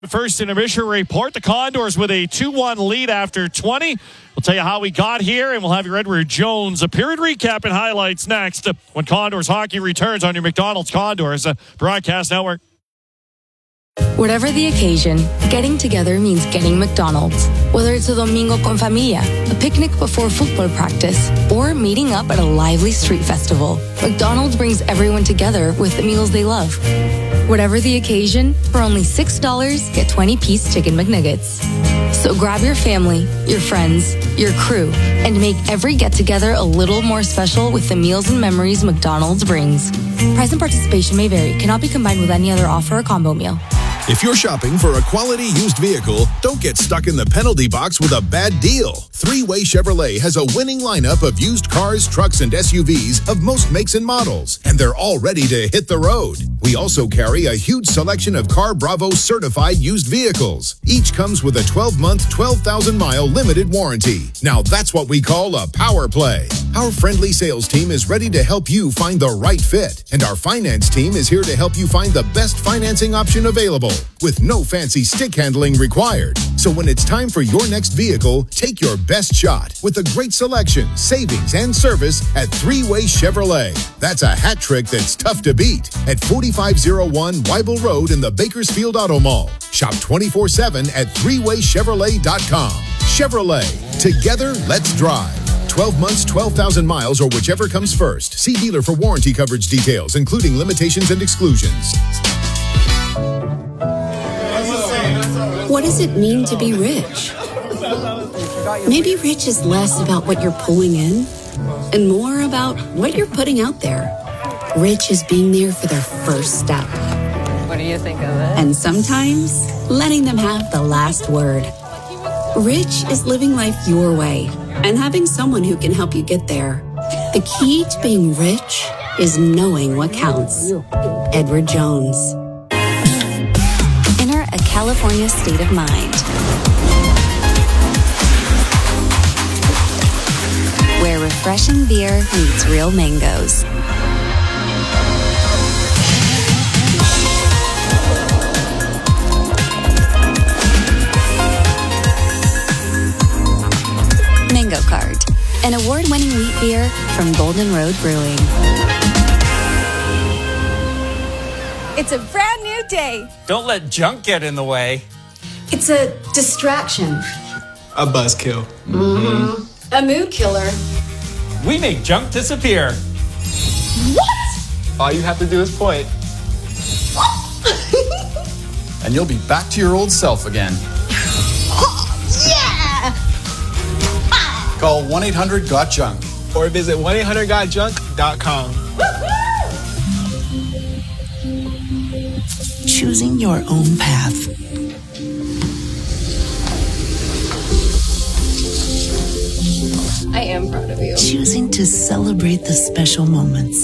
First intermission report, the Condors with a 2-1 lead after 20. We'll tell you how we got here, and we'll have your Edward Jones period recap and highlights next when Condors hockey returns on your McDonald's Condors broadcast network. Whatever the occasion, getting together means getting McDonald's. Whether it's a domingo con familia, a picnic before football practice, or meeting up at a lively street festival, McDonald's brings everyone together with the meals they love. Whatever the occasion, for only $6, get 20-piece Chicken McNuggets. So grab your family, your friends, your crew, and make every get-together a little more special with the meals and memories McDonald's brings. Price and participation may vary. Cannot be combined with any other offer or combo meal. If you're shopping for a quality used vehicle, don't get stuck in the penalty box with a bad deal. Three-Way Chevrolet has a winning lineup of used cars, trucks, and SUVs of most makes and models, and they're all ready to hit the road. We also carry a huge selection of Car Bravo certified used vehicles. Each comes with a 12-month, 12,000-mile limited warranty. Now that's what we call a power play. Our friendly sales team is ready to help you find the right fit, and our finance team is here to help you find the best financing option available, with no fancy stick handling required. So when it's time for your next vehicle, take your best shot with a great selection, savings, and service at Three-Way Chevrolet. That's a hat trick that's tough to beat at 4501 Weibel Road in the Bakersfield Auto Mall. Shop 24/7 at threewaychevrolet.com. Chevrolet, together, let's drive. 12 months, 12,000 miles, or whichever comes first. See dealer for warranty coverage details, including limitations and exclusions. What does it mean to be rich? Maybe rich is less about what you're pulling in and more about what you're putting out there. Rich is being there for their first step. What do you think of it? And sometimes letting them have the last word. Rich is living life your way and having someone who can help you get there. The key to being rich is knowing what counts. Edward Jones. Enter a California state of mind, where refreshing beer meets real mangoes. Mango Cart, an award-winning wheat beer from Golden Road Brewing. It's a brand new day. Don't let junk get in the way. It's a distraction. A buzzkill. Mm-hmm. A mood killer. We make junk disappear. What? All you have to do is point. And you'll be back to your old self again. Yeah! Call 1-800-GOT-JUNK. Or visit 1-800-GOT-JUNK.com. Choosing your own path. I am proud of you. Choosing to celebrate the special moments.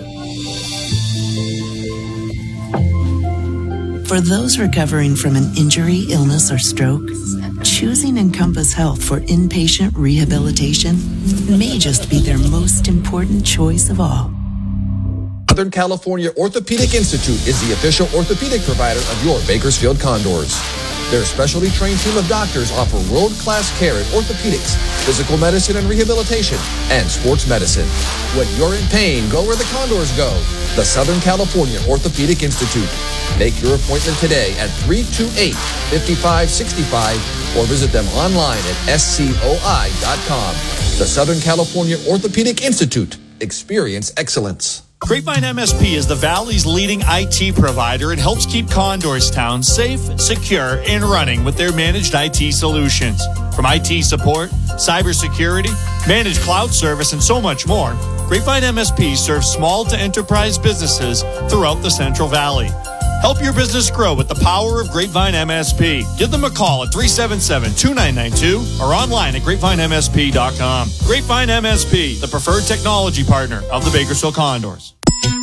For those recovering from an injury, illness, or stroke, choosing Encompass Health for inpatient rehabilitation may just be their most important choice of all. Southern California Orthopedic Institute is the official orthopedic provider of your Bakersfield Condors. Their specialty trained team of doctors offer world-class care in orthopedics, physical medicine and rehabilitation, and sports medicine. When you're in pain, go where the Condors go. The Southern California Orthopedic Institute. Make your appointment today at 328-5565 or visit them online at scoi.com. The Southern California Orthopedic Institute. Experience excellence. Grapevine MSP is the Valley's leading IT provider and helps keep Condors Town safe, secure, and running with their managed IT solutions. From IT support, cybersecurity, managed cloud service, and so much more, Grapevine MSP serves small to enterprise businesses throughout the Central Valley. Help your business grow with the power of Grapevine MSP. Give them a call at 377-2992 or online at grapevinemsp.com. Grapevine MSP, the preferred technology partner of the Bakersfield Condors.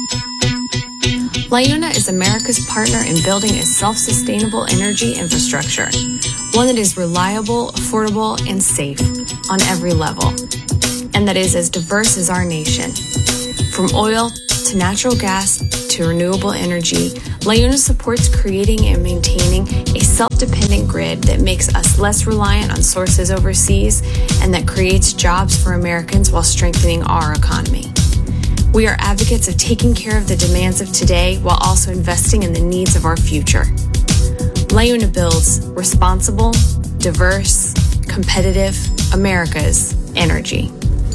LiUNA is America's partner in building a self-sustainable energy infrastructure, one that is reliable, affordable, and safe on every level, and that is as diverse as our nation. From oil to natural gas to renewable energy, LiUNA supports creating and maintaining a self-dependent grid that makes us less reliant on sources overseas and that creates jobs for Americans while strengthening our economy. We are advocates of taking care of the demands of today while also investing in the needs of our future. LiUNA builds responsible, diverse, competitive America's energy.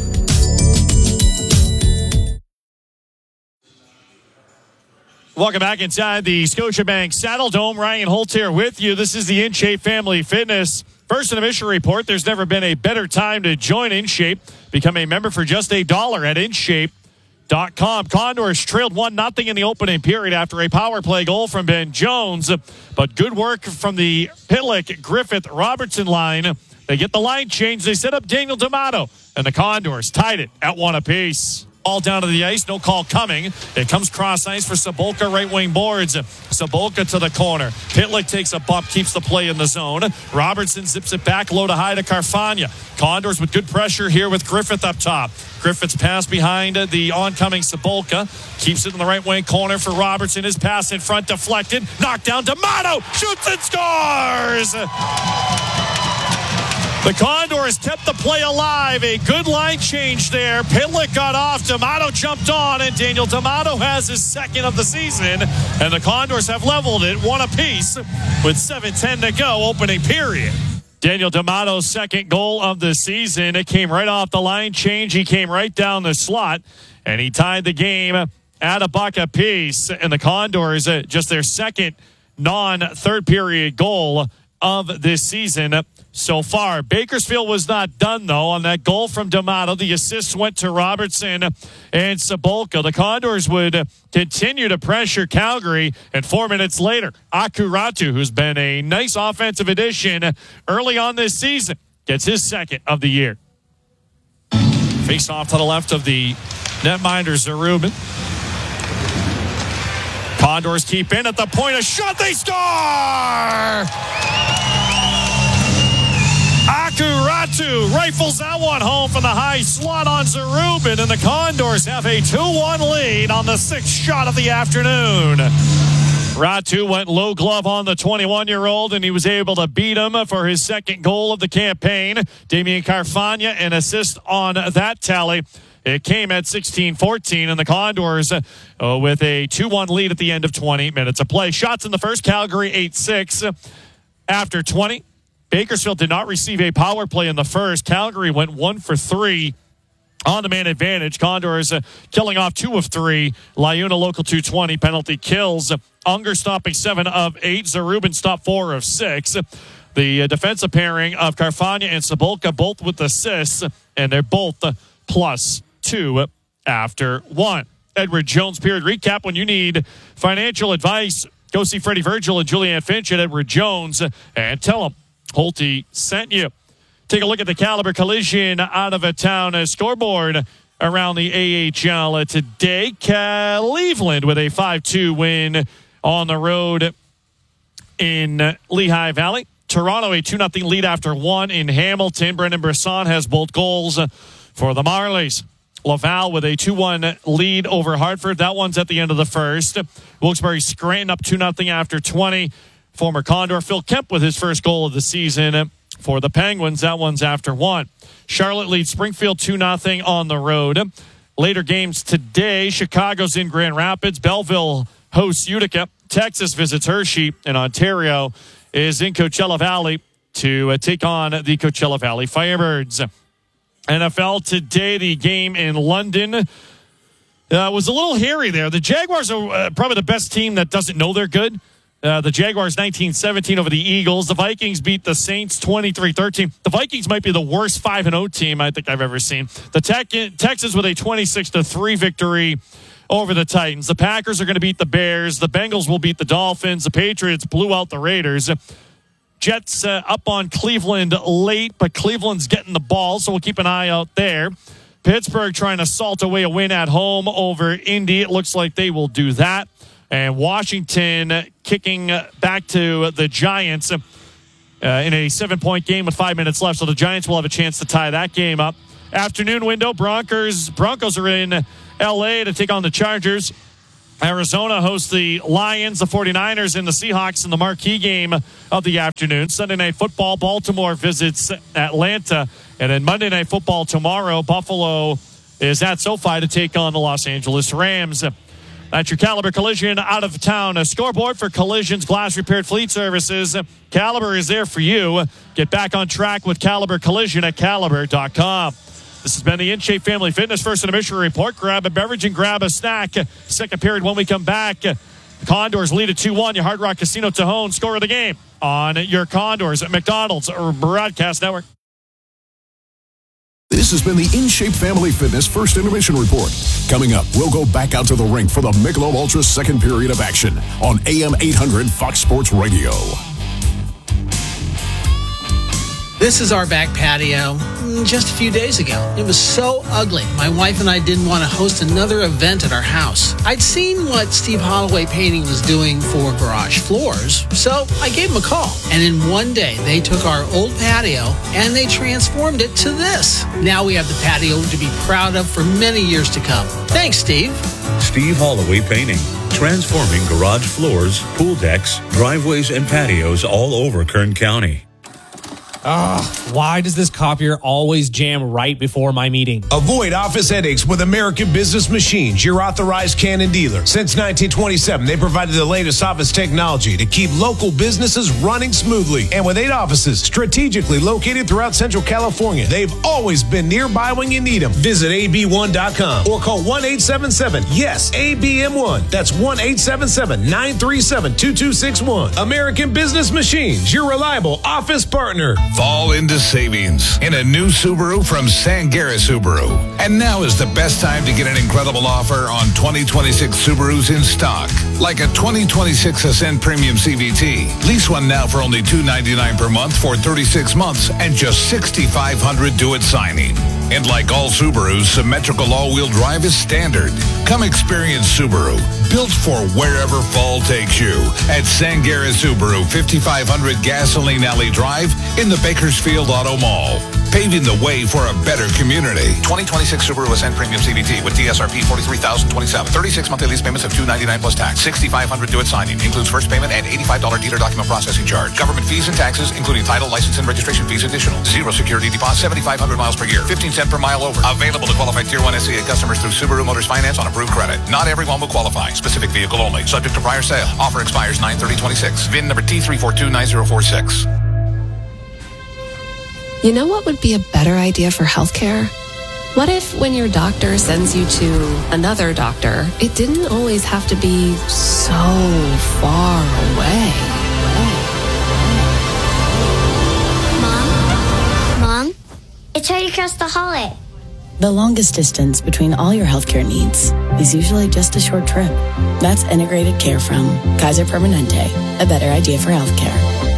Welcome back inside the Scotiabank Saddle Dome. Ryan Holt here with you. This is the InShape Family Fitness First and Mission Report. There's never been a better time to join InShape. Become a member for just $1 at InShape.com. Condors trailed 1-0 in the opening period after a power play goal from Ben Jones. But good work from the Pitlick, Griffith, Robertson line. They get the line change. They set up Daniel D'Amato. And the Condors tied it at 1 apiece. All down to the ice, no call coming. It comes cross ice for Sabolka, right wing boards. Sabolka to the corner. Pitlick takes a bump, keeps the play in the zone. Robertson zips it back low to high to Carfagna. Condors with good pressure here with Griffith up top. Griffith's pass behind the oncoming Sabolka. Keeps it in the right wing corner for Robertson. His pass in front deflected. Knocked down. D'Amato shoots and scores! The Condors kept the play alive. A good line change there. Pitlick got off. D'Amato jumped on, and Daniel D'Amato has his second of the season. And the Condors have leveled it 1 apiece with 7:10 to go, opening period. Daniel D'Amato's second goal of the season. It came right off the line change. He came right down the slot, and he tied the game at $1 apiece. And the Condors, just their second non-third period goal of this season so far. Bakersfield was not done, though, on that goal from D'Amato. The assists went to Robertson and Sabolka. The Condors would continue to pressure Calgary, and 4 minutes later, Akuratu, who's been a nice offensive addition early on this season, gets his second of the year. Face off to the left of the netminder, Zarubin. Condors keep in at the point of shot. They score! Akuratu rifles that one home from the high slot on Zarubin, and the Condors have a 2-1 lead on the sixth shot of the afternoon. Ratu went low glove on the 21-year-old, and he was able to beat him for his second goal of the campaign. Damian Carfagna, an assist on that tally. It came at 16-14, and the Condors with a 2-1 lead at the end of 20 minutes of play. Shots in the first, Calgary 8-6. After 20, Bakersfield did not receive a power play in the first. Calgary went 1 for 3 on the man advantage. Condors killing off 2 of 3. LiUNA local 220 penalty kills. Unger stopping 7 of 8. Zarubin stopped 4 of 6. The defensive pairing of Carfagna and Sabolka both with assists, and they're both +2 after 1. Edward Jones period recap. When you need financial advice, go see Freddie Virgil and Julianne Finch at Edward Jones and tell them Holte sent you. Take a look at the Caliber Collision out of a town scoreboard around the AHL today. Cleveland with a 5-2 win on the road in Lehigh Valley. Toronto a 2-0 lead after 1 in Hamilton. Brendan Brisson has both goals for the Marlies. Laval with a 2-1 lead over Hartford. That one's at the end of the first. Wilkes-Barre Scranton up 2-0 after 20. Former Condor Phil Kemp with his first goal of the season for the Penguins. That one's after 1. Charlotte leads Springfield 2-0 on the road. Later games today, Chicago's in Grand Rapids. Belleville hosts Utica. Texas visits Hershey. And Ontario is in Coachella Valley to take on the Coachella Valley Firebirds. NFL today, the game in London was a little hairy there. The Jaguars are probably the best team that doesn't know they're good. The Jaguars 19-17 over the Eagles. The Vikings beat the Saints 23-13. The Vikings might be the worst 5-0 team I think I've ever seen. The Texans with a 26-3 victory over the Titans. The Packers are going to beat the Bears. The Bengals will beat the Dolphins. The Patriots blew out the Raiders. Jets up on Cleveland late, but Cleveland's getting the ball, so we'll keep an eye out there. Pittsburgh trying to salt away a win at home over Indy. It looks like they will do that. And Washington kicking back to the Giants in a 7-point game with 5 minutes left. So the Giants will have a chance to tie that game up afternoon window. Broncos are in L.A. to take on the Chargers. Arizona hosts the Lions, the 49ers, and the Seahawks in the marquee game of the afternoon. Sunday Night Football, Baltimore visits Atlanta. And then Monday Night Football tomorrow, Buffalo is at SoFi to take on the Los Angeles Rams. That's your Caliber Collision out of town. A scoreboard for Collision's glass repaired fleet services. Caliber is there for you. Get back on track with Caliber Collision at Caliber.com. This has been the InShape Family Fitness First Intermission Report. Grab a beverage and grab a snack. Second period when we come back. The Condors lead at 2-1. Your Hard Rock Casino Tejon score of the game on your Condors at McDonald's Broadcast Network. This has been the InShape Family Fitness First Intermission Report. Coming up, we'll go back out to the rink for the Michelob Ultra second period of action on AM 800 Fox Sports Radio. This is our back patio just a few days ago. It was so ugly. My wife and I didn't want to host another event at our house. I'd seen what Steve Holloway Painting was doing for garage floors, so I gave him a call. And in one day, they took our old patio and they transformed it to this. Now we have the patio to be proud of for many years to come. Thanks, Steve. Steve Holloway Painting. Transforming garage floors, pool decks, driveways, and patios all over Kern County. Why does this copier always jam right before my meeting? Avoid office headaches with American Business Machines, your authorized Canon dealer. Since 1927, they provided the latest office technology to keep local businesses running smoothly. And with 8 offices strategically located throughout Central California, they've always been nearby when you need them. Visit ab1.com or call 1-877-YES-ABM1. That's 1-877-937-2261. American Business Machines, your reliable office partner. Fall into savings in a new Subaru from Sangera Subaru. And now is the best time to get an incredible offer on 2026 Subarus in stock. Like a 2026 Ascent Premium CVT. Lease one now for only $299 per month for 36 months and just $6,500 due at signing. And like all Subarus, symmetrical all-wheel drive is standard. Come experience Subaru, built for wherever fall takes you. At Sangera Subaru, 5500 Gasoline Alley Drive in the Bakersfield Auto Mall. Paving the way for a better community. 2026 Subaru Ascent Premium CVT with DSRP $43,027. 36 monthly lease payments of $299 plus tax. $6,500 due at signing. Includes first payment and $85 dealer document processing charge. Government fees and taxes, including title, license, and registration fees additional. Zero security deposit, 7,500 miles per year. 15 cents per mile over. Available to qualified Tier 1 SCA customers through Subaru Motors Finance on approved credit. Not everyone will qualify. Specific vehicle only. Subject to prior sale. Offer expires 9/30/26. VIN number T3429046. You know what would be a better idea for healthcare? What if when your doctor sends you to another doctor, it didn't always have to be so far away? Mom, it's already across the hallway. The longest distance between all your healthcare needs is usually just a short trip. That's integrated care from Kaiser Permanente, a better idea for healthcare.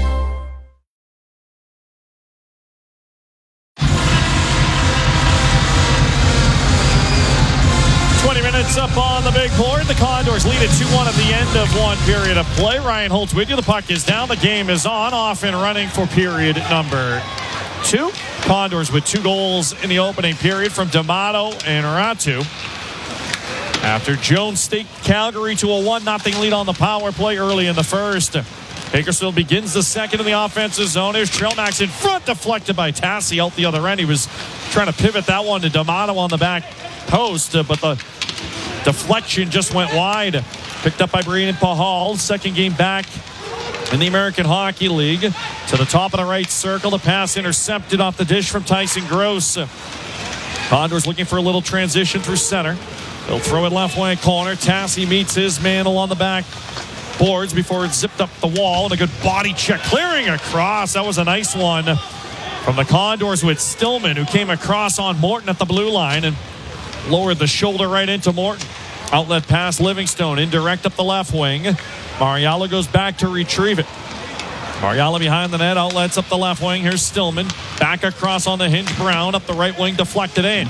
Up on the big board. The Condors lead at 2-1 at the end of one period of play. Ryan Holtz with you. The puck is down. The game is on. Off and running for period number 2. Condors with 2 goals in the opening period from D'Amato and Ratu. After Jones staked Calgary to a 1-0 lead on the power play early in the first. Bakersfield begins the second in the offensive zone. Here's Trelmax in front, deflected by Tassi out the other end. He was trying to pivot that one to D'Amato on the back post, but the deflection just went wide. Picked up by Brandon Pahal. Second game back in the American Hockey League. To the top of the right circle. The pass intercepted off the dish from Tyson Gross. Condors looking for a little transition through center. They'll throw it left wing corner. Tassi meets his man along the back boards before it zipped up the wall. And a good body check clearing across. That was a nice one from the Condors with Stillman, who came across on Morton at the blue line and lowered the shoulder right into Morton. Outlet pass, Livingstone, indirect up the left wing. Mariala goes back to retrieve it. Mariala behind the net, outlets up the left wing. Here's Stillman. Back across on the hinge. Brown up the right wing, deflected in.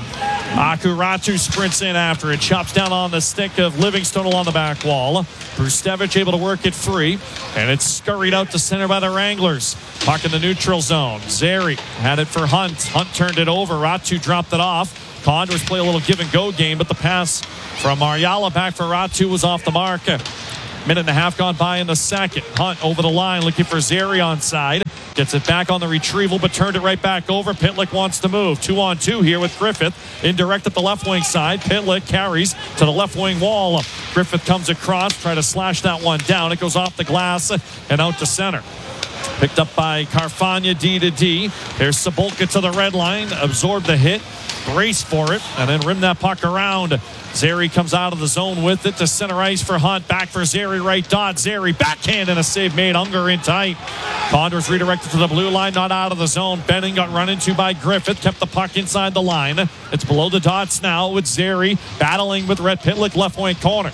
Akuratu sprints in after it, chops down on the stick of Livingstone along the back wall. Brustevich able to work it free, and it's scurried out to center by the Wranglers. Puck in the neutral zone. Zary had it for Hunt. Hunt turned it over. Ratu dropped it off. Condors play a little give-and-go game, but the pass from Mariala back for Ratu was off the mark. Minute and a half gone by in the second. Hunt over the line looking for Zary on side. Gets it back on the retrieval, but turned it right back over. Pitlick wants to move. 2-on-2 here with Griffith. Indirect at the left wing side. Pitlick carries to the left wing wall. Griffith comes across, try to slash that one down. It goes off the glass and out to center. Picked up by Carfagna, D to D. There's Sabolka to the red line. Absorb the hit. Brace for it, and then rim that puck around. Zary comes out of the zone with it to center ice for Hunt. Back for Zary, right dot. Zary backhand and a save made. Unger in tight. Condors redirected to the blue line, not out of the zone. Benning got run into by Griffith. Kept the puck inside the line. It's below the dots now with Zary battling with Rhett Pitlick, left wing corner.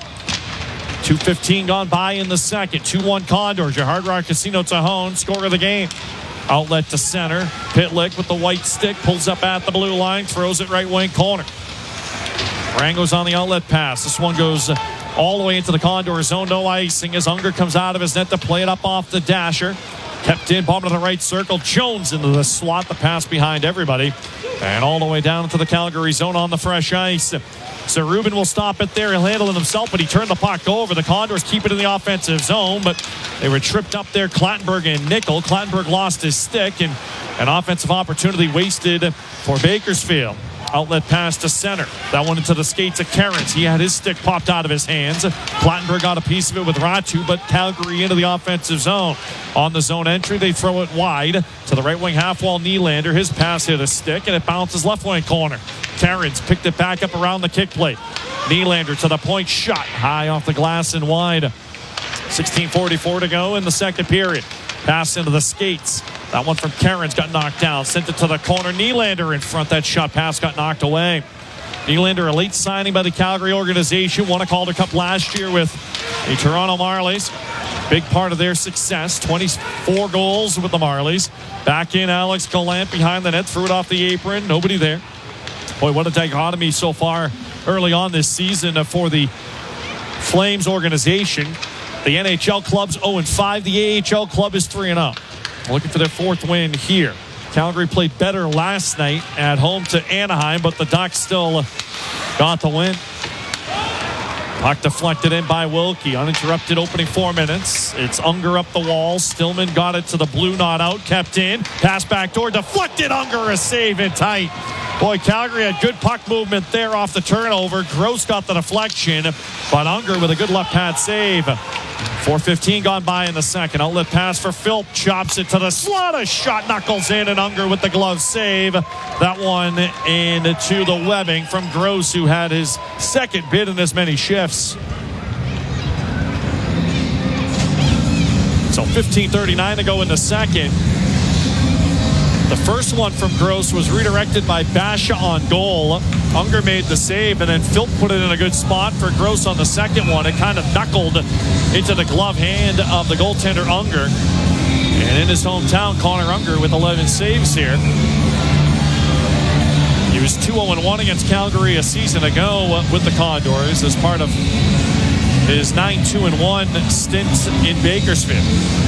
2:15 gone by in the second. 2-1 Condors. Your Hard Rock Casino Tejon, score of the game. Outlet to center. Pitlick with the white stick pulls up at the blue line, throws it right wing corner. Rango's on the outlet pass. This one goes all the way into the Condor zone. No icing as Unger comes out of his net to play it up off the dasher. Kept in, bottom of the right circle. Jones into the slot. The pass behind everybody. And all the way down into the Calgary zone on the fresh ice. So Rubin will stop it there. He'll handle it himself, but he turned the puck over. The Condors keep it in the offensive zone, but they were tripped up there. Clattenburg and Nickel. Clattenburg lost his stick, and an offensive opportunity wasted for Bakersfield. Outlet pass to center. That one into the skates of Kerins. He had his stick popped out of his hands. Clattenburg got a piece of it with Ratu, but Calgary into the offensive zone. On the zone entry, they throw it wide to the right wing half wall. Nylander, his pass hit a stick, and it bounces left wing corner. Kerins picked it back up around the kick plate. Nylander to the point, shot high off the glass and wide. 16:44 to go in the second period. Pass into the skates. That one from Kerins got knocked down. Sent it to the corner. Nylander in front. That shot pass got knocked away. Nylander, a late signing by the Calgary organization. Won a Calder Cup last year with the Toronto Marlies. Big part of their success. 24 goals with the Marlies. Back in Alex Gallant behind the net. Threw it off the apron. Nobody there. Boy, what a dichotomy so far early on this season for the Flames organization. The NHL club's 0-5. The AHL club is 3-0. Looking for their fourth win here. Calgary played better last night at home to Anaheim, but the Ducks still got the win. Puck deflected in by Wilkie. Uninterrupted opening 4 minutes. It's Unger up the wall. Stillman got it to the blue, not out. Kept in. Pass back door. Deflected. Unger a save in tight. Boy, Calgary had good puck movement there off the turnover. Gross got the deflection, but Unger with a good left pad save. 4:15 gone by in the second. Outlet pass for Philp. Chops it to the slot. A shot knuckles in, and Unger with the glove save. That one into the webbing from Gross, who had his second bid in as many shifts. So 15:39 to go in the second. The first one from Gross was redirected by Basha on goal. Unger made the save, and then Philp put it in a good spot for Gross on the second one. It kind of knuckled into the glove hand of the goaltender Unger. And in his hometown, Connor Unger with 11 saves here. He was 2-0-1 against Calgary a season ago with the Condors as part of his 9-2-1 stint in Bakersfield.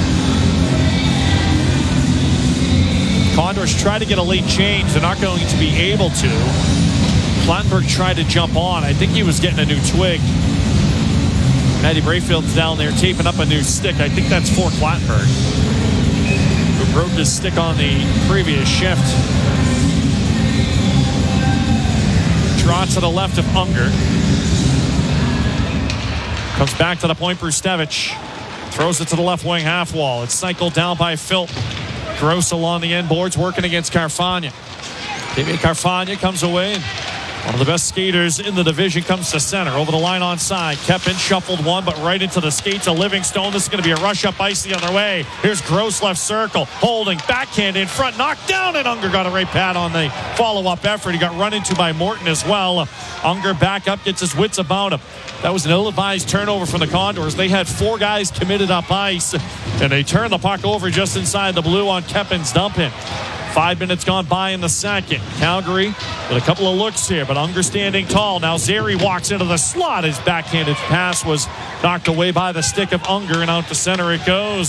Condors try to get a late change. They're not going to be able to. Clattenburg tried to jump on. I think he was getting a new twig. Matty Brayfield's down there taping up a new stick. I think that's for Clattenburg, who broke his stick on the previous shift. Draw to the left of Unger. Comes back to the point, Brustevich. Throws it to the left wing half wall. It's cycled down by Philp. Gross along the end boards, working against Carfagna. David Carfagna comes away, and one of the best skaters in the division comes to center. Over the line on side. Kepin shuffled one, but right into the skates of Livingstone. This is going to be a rush up ice the other way. Here's Gross left circle. Holding, backhand in front, knocked down, and Unger got a right pad on the follow-up effort. He got run into by Morton as well. Unger back up, gets his wits about him. That was an ill-advised turnover from the Condors. They had 4 guys committed up ice, and they turned the puck over just inside the blue on Kepin's dump in. 5 minutes gone by in the second. Calgary with a couple of looks here, but Unger standing tall. Now Zary walks into the slot. His backhanded pass was knocked away by the stick of Unger, and out to center it goes.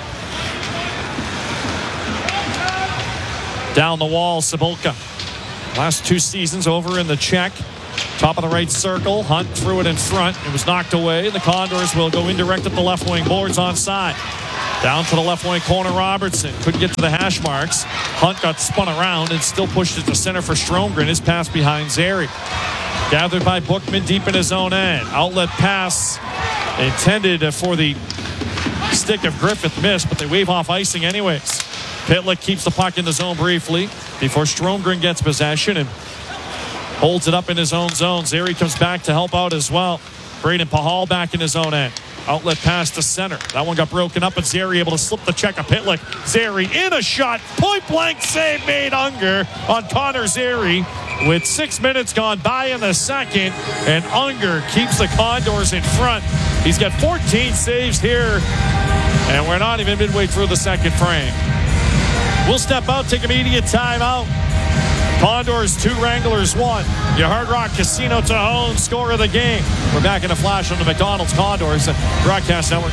Down the wall, Cibulka. Last 2 seasons over in the Czech. Top of the right circle. Hunt threw it in front. It was knocked away. The Condors will go indirect at the left wing boards onside. Down to the left wing corner, Robertson. Couldn't get to the hash marks. Hunt got spun around and still pushed it to center for Stromgren. His pass behind Zary. Gathered by Bookman deep in his own end. Outlet pass intended for the stick of Griffith. Missed, but they wave off icing anyways. Pitlick keeps the puck in the zone briefly before Stromgren gets possession and holds it up in his own zone. Zary comes back to help out as well. Braden Pahal back in his own end. Outlet pass to center. That one got broken up, but Zary able to slip the check of Pitlick. Zary in a shot. Point blank save made Unger on Connor Zary with 6 minutes gone by in the second. And Unger keeps the Condors in front. He's got 14 saves here. And we're not even midway through the second frame. We'll step out, take immediate timeout. Condors 2, Wranglers 1. Your Hard Rock Casino Tejon score of the game. We're back in a flash on the McDonald's Condors Broadcast Network.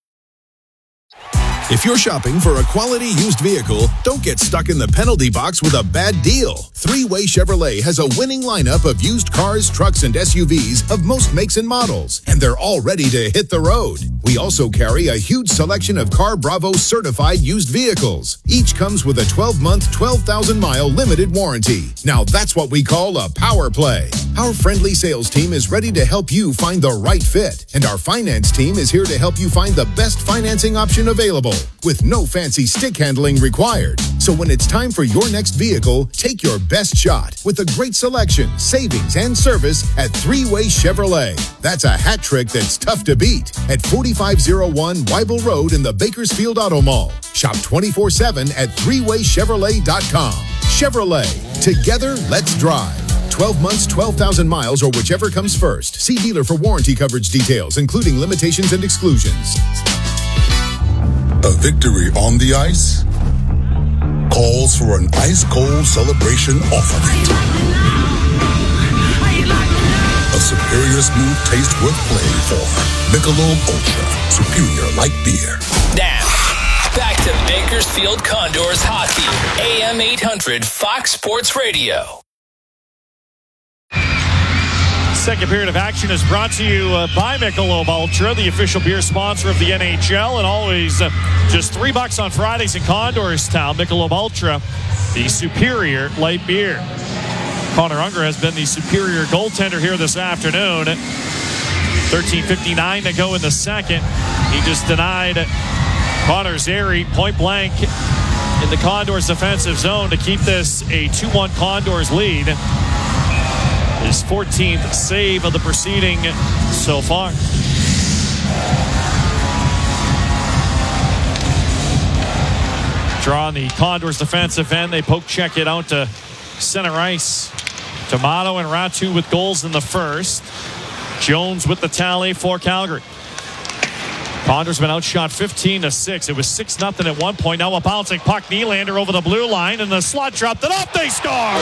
If you're shopping for a quality used vehicle, don't get stuck in the penalty box with a bad deal. Three-Way Chevrolet has a winning lineup of used cars, trucks, and SUVs of most makes and models, and they're all ready to hit the road. We also carry a huge selection of Car Bravo certified used vehicles. Each comes with a 12-month, 12,000-mile limited warranty. Now that's what we call a power play. Our friendly sales team is ready to help you find the right fit, and our finance team is here to help you find the best financing option available, with no fancy stick handling required. So when it's time for your next vehicle, take your best shot with a great selection, savings, and service at Three-Way Chevrolet. That's a hat trick that's tough to beat at 4501 Weibel Road in the Bakersfield Auto Mall. Shop 24/7 at threewaychevrolet.com. Chevrolet, together, let's drive. 12 months, 12,000 miles, or whichever comes first. See dealer for warranty coverage details, including limitations and exclusions. A victory on the ice calls for an ice-cold celebration off of it. A superior smooth taste worth playing for. Michelob Ultra, superior light beer. Now, back to Bakersfield Condors hockey. AM 800 Fox Sports Radio. Second period of action is brought to you by Michelob Ultra, the official beer sponsor of the NHL, and always just $3 on Fridays in Condorstown. Michelob Ultra, the superior light beer. Connor Unger has been the superior goaltender here this afternoon. 13:59 to go in the second. He just denied Connor Zary point blank in the Condors defensive zone to keep this a 2-1 Condors lead. His 14th save of the proceeding so far. Draw on the Condors defensive end. They poke check it out to center ice. Tomato and Ratu with goals in the first. Jones with the tally for Calgary. Condors been outshot 15-6. It was 6-0 at one point. Now a bouncing puck. Nylander over the blue line, and the slot dropped it up. They score!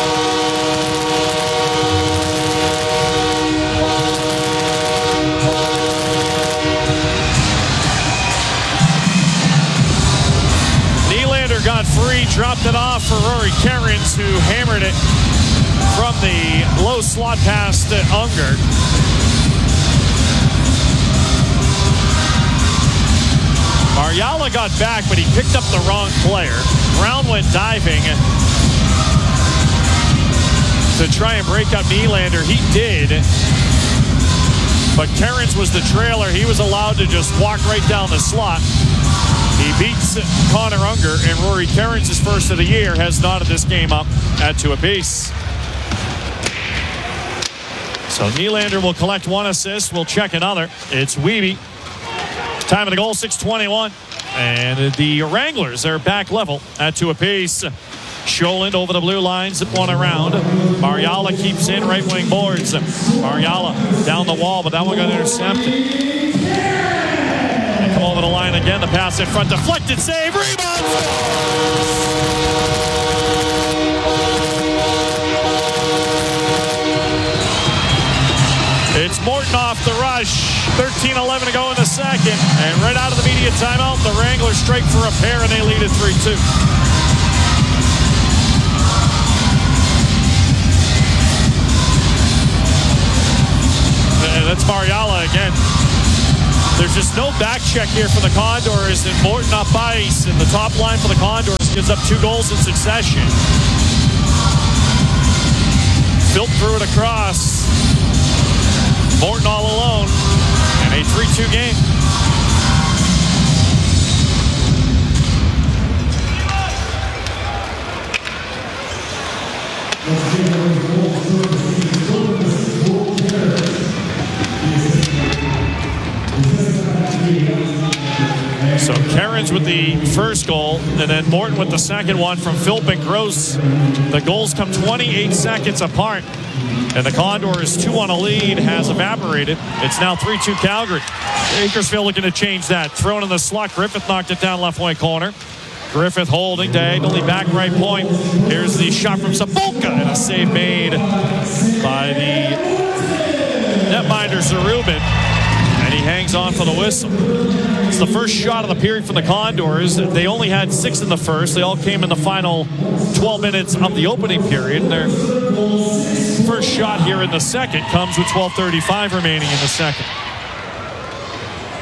Nylander got free, dropped it off for Rory Kerins, who hammered it from the low slot pass to Unger. Mariala got back, but he picked up the wrong player. Brown went diving to try and break up Nylander. He did. But Kerins was the trailer. He was allowed to just walk right down the slot. He beats Connor Unger, and Rory Kerins, his first of the year, has knotted this game up at 2 apiece. So Nylander will collect one assist. We'll check another. It's Wiebe. Time of the goal, 6:21. And the Wranglers are back level at 2 apiece. Scholand over the blue line, zip one around. Mariala keeps in right wing boards. Mariala down the wall, but that one got intercepted. They come over the line again. The pass in front, deflected save, rebound. off the rush. 13-11 to go in the second. And right out of the media timeout, the Wranglers strike for a pair, and they lead at 3-2. And that's Mariala again. There's just no back check here for the Condors, and Morton up ice, and the top line for the Condors gives up 2 goals in succession. Phil threw it across. Morton all alone, and a 3-2 game. So Cairns with the first goal, and then Morton with the second one from Philip Gross. The goals come 28 seconds apart, and the Condors' 2-1 lead has evaporated. It's now 3-2 Calgary. Bakersfield looking to change that. Thrown in the slot. Griffith knocked it down left wing corner. Griffith holding diagonally back right point. Here's the shot from Sabolka, and a save made by the netminder Zarubin. And he hangs on for the whistle. It's the first shot of the period for the Condors. They only had 6 in the first. They all came in the final 12 minutes of the opening period. And their first shot here in the second comes with 12:35 remaining in the second.